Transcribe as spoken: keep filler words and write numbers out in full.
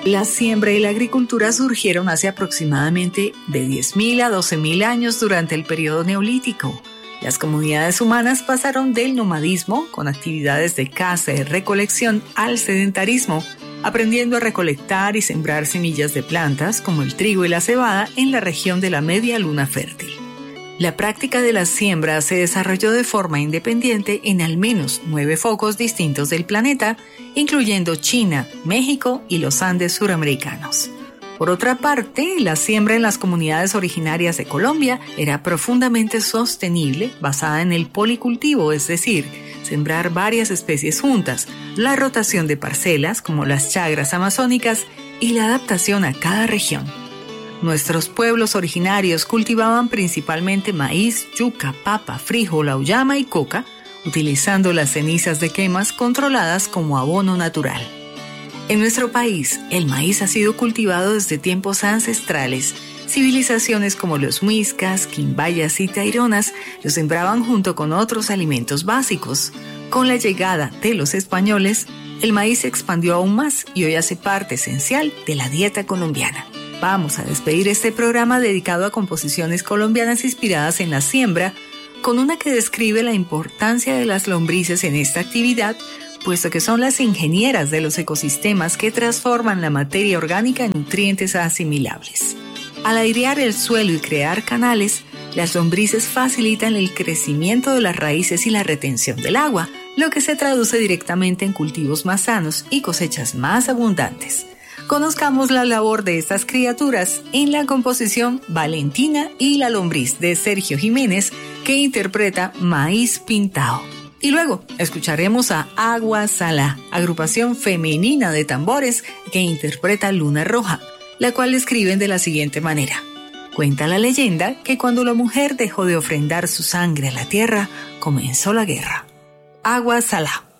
La siembra y la agricultura surgieron hace aproximadamente de diez mil a doce mil años durante el periodo neolítico. Las comunidades humanas pasaron del nomadismo, con actividades de caza y recolección, al sedentarismo, aprendiendo a recolectar y sembrar semillas de plantas como el trigo y la cebada en la región de la media luna fértil. La práctica de la siembra se desarrolló de forma independiente en al menos nueve focos distintos del planeta, incluyendo China, México y los Andes suramericanos. Por otra parte, la siembra en las comunidades originarias de Colombia era profundamente sostenible, basada en el policultivo, es decir, sembrar varias especies juntas, la rotación de parcelas, como las chagras amazónicas, y la adaptación a cada región. Nuestros pueblos originarios cultivaban principalmente maíz, yuca, papa, frijol, auyama y coca, utilizando las cenizas de quemas controladas como abono natural. En nuestro país, el maíz ha sido cultivado desde tiempos ancestrales. Civilizaciones como los muiscas, quimbayas y taironas lo sembraban junto con otros alimentos básicos. Con la llegada de los españoles, el maíz se expandió aún más y hoy hace parte esencial de la dieta colombiana. Vamos a despedir este programa dedicado a composiciones colombianas inspiradas en la siembra, con una que describe la importancia de las lombrices en esta actividad, puesto que son las ingenieras de los ecosistemas que transforman la materia orgánica en nutrientes asimilables. Al airear el suelo y crear canales, las lombrices facilitan el crecimiento de las raíces y la retención del agua, lo que se traduce directamente en cultivos más sanos y cosechas más abundantes. Conozcamos la labor de estas criaturas en la composición Valentina y la lombriz de Sergio Jiménez, que interpreta Maíz Pintao. Y luego escucharemos a Agua Salá, agrupación femenina de tambores que interpreta Luna Roja, la cual escriben de la siguiente manera. Cuenta la leyenda que cuando la mujer dejó de ofrendar su sangre a la tierra, comenzó la guerra. Agua Salá.